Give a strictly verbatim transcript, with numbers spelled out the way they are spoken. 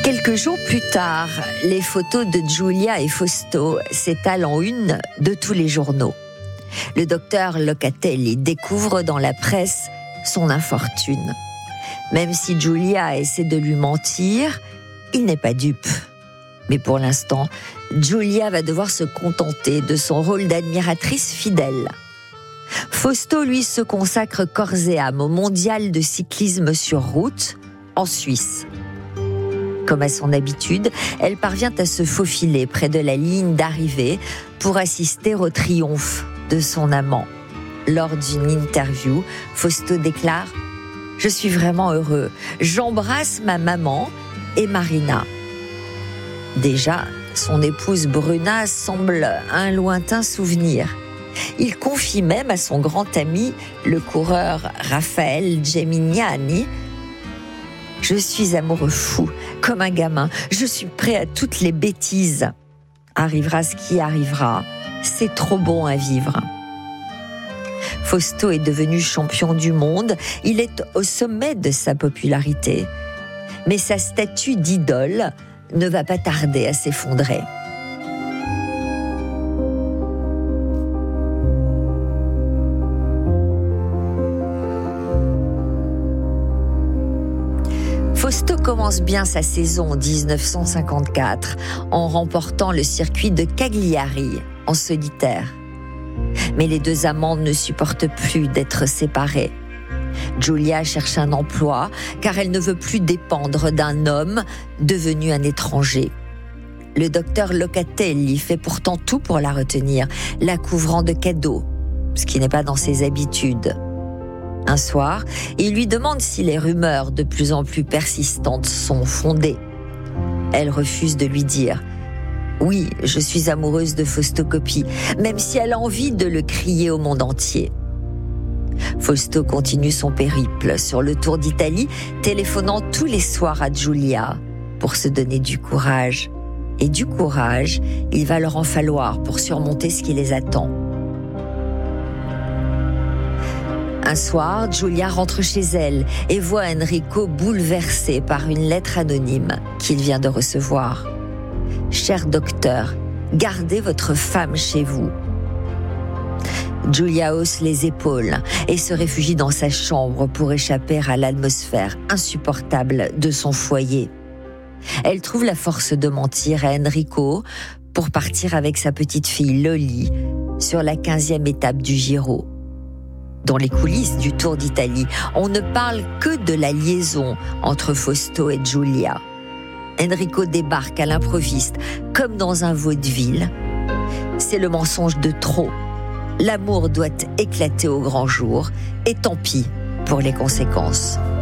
Quelques jours plus tard, les photos de Giulia et Fausto s'étalent en une de tous les journaux. Le docteur Locatelli découvre dans la presse son infortune. Même si Giulia essaie de lui mentir, il n'est pas dupe. Mais pour l'instant, Giulia va devoir se contenter de son rôle d'admiratrice fidèle. Fausto, lui, se consacre corps et âme au mondial de cyclisme sur route en Suisse. Comme à son habitude, elle parvient à se faufiler près de la ligne d'arrivée pour assister au triomphe de son amant. Lors d'une interview, Fausto déclare « Je suis vraiment heureux. J'embrasse ma maman et Marina. » Déjà, son épouse Bruna semble un lointain souvenir. Il confie même à son grand ami, le coureur Raphaël Gemignani, « Je suis amoureux fou, comme un gamin. Je suis prêt à toutes les bêtises. Arrivera ce qui arrivera. C'est trop bon à vivre. » Fausto est devenu champion du monde. Il est au sommet de sa popularité. Mais sa statue d'idole ne va pas tarder à s'effondrer. Fausto commence bien sa saison en dix-neuf cent cinquante-quatre en remportant le circuit de Cagliari en solitaire. Mais les deux amants ne supportent plus d'être séparés. Giulia cherche un emploi car elle ne veut plus dépendre d'un homme devenu un étranger. Le docteur Locatelli fait pourtant tout pour la retenir, la couvrant de cadeaux, ce qui n'est pas dans ses habitudes. Un soir, il lui demande si les rumeurs de plus en plus persistantes sont fondées. Elle refuse de lui dire « Oui, je suis amoureuse de Fausto Coppi », même si elle a envie de le crier au monde entier. Fausto continue son périple sur le Tour d'Italie, téléphonant tous les soirs à Giulia pour se donner du courage. Et du courage, il va leur en falloir pour surmonter ce qui les attend. Un soir, Giulia rentre chez elle et voit Enrico bouleversé par une lettre anonyme qu'il vient de recevoir. « Cher docteur, gardez votre femme chez vous. » Giulia hausse les épaules et se réfugie dans sa chambre pour échapper à l'atmosphère insupportable de son foyer. Elle trouve la force de mentir à Enrico pour partir avec sa petite fille Loli sur la quinzième étape du Giro. Dans les coulisses du Tour d'Italie, on ne parle que de la liaison entre Fausto et Giulia. Enrico débarque à l'improviste, comme dans un vaudeville. C'est le mensonge de trop. L'amour doit éclater au grand jour, et tant pis pour les conséquences.